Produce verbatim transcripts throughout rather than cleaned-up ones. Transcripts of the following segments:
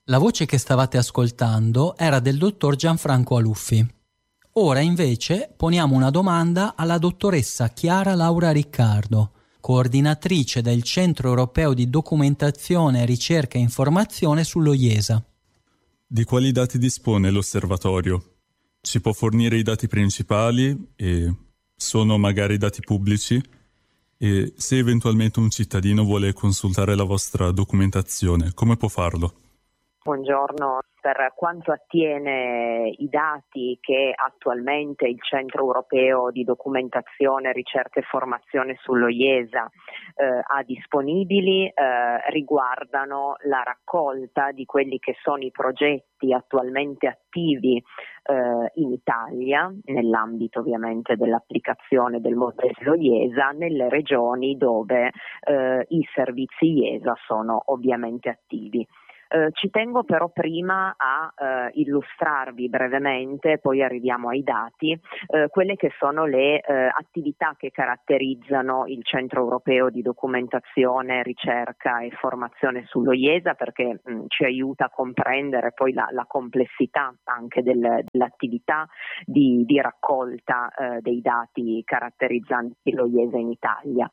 La voce che stavate ascoltando era del dottor Gianfranco Aluffi. Ora invece poniamo una domanda alla dottoressa Chiara Laura Riccardo, coordinatrice del Centro Europeo di Documentazione, Ricerca e Informazione sullo I E S A. Di quali dati dispone l'osservatorio? Ci può fornire i dati principali e sono magari dati pubblici? E se eventualmente un cittadino vuole consultare la vostra documentazione, come può farlo? Buongiorno. Per quanto attiene i dati che attualmente il Centro Europeo di Documentazione, Ricerca e Formazione sullo I E S A eh, ha disponibili, eh, riguardano la raccolta di quelli che sono i progetti attualmente attivi eh, in Italia, nell'ambito ovviamente dell'applicazione del modello I E S A, nelle regioni dove eh, i servizi I E S A sono ovviamente attivi. Eh, ci tengo però prima a eh, illustrarvi brevemente, poi arriviamo ai dati, eh, quelle che sono le eh, attività che caratterizzano il Centro Europeo di Documentazione, Ricerca e Formazione sullo I E S A, perché mh, ci aiuta a comprendere poi la, la complessità anche del, dell'attività di, di raccolta eh, dei dati caratterizzanti lo I E S A in Italia.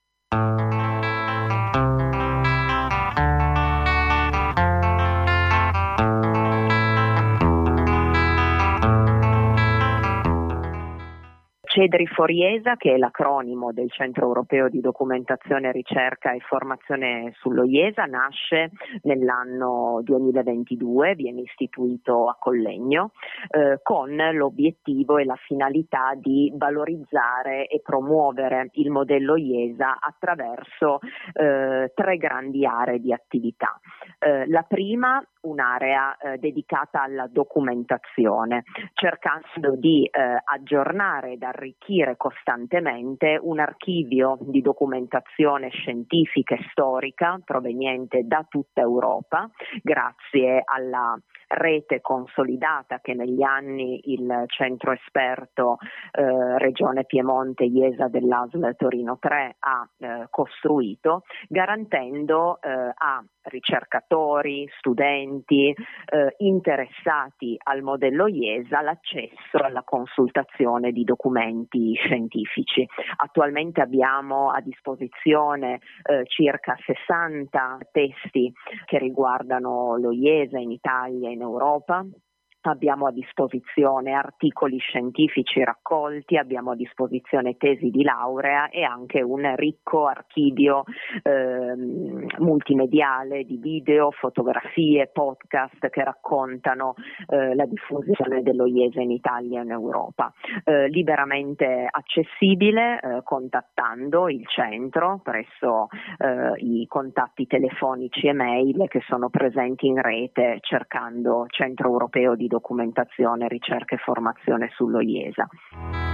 CEDRI for I E S A, che è l'acronimo del Centro Europeo di Documentazione, Ricerca e Formazione sullo I E S A, nasce nell'anno duemilaventidue, viene istituito a Collegno, eh, con l'obiettivo e la finalità di valorizzare e promuovere il modello I E S A attraverso eh, tre grandi aree di attività. Eh, la prima, un'area eh, dedicata alla documentazione, cercando di eh, aggiornare ed arricchire costantemente un archivio di documentazione scientifica e storica proveniente da tutta Europa, grazie alla rete consolidata che negli anni il centro esperto eh, Regione Piemonte I E S A dell'A S L Torino tre ha eh, costruito, garantendo eh, a ricercatori, studenti eh, interessati al modello I E S A l'accesso alla consultazione di documenti scientifici. Attualmente abbiamo a disposizione eh, circa sessanta testi che riguardano lo I E S A in Italia e in Europa. Abbiamo a disposizione articoli scientifici raccolti, abbiamo a disposizione tesi di laurea e anche un ricco archivio eh, multimediale di video, fotografie, podcast che raccontano eh, la diffusione dello I E S A in Italia e in Europa. Eh, liberamente accessibile eh, contattando il centro presso eh, i contatti telefonici e mail che sono presenti in rete, cercando Centro Europeo di Documentazione, Ricerca e Formazione sullo I E S A.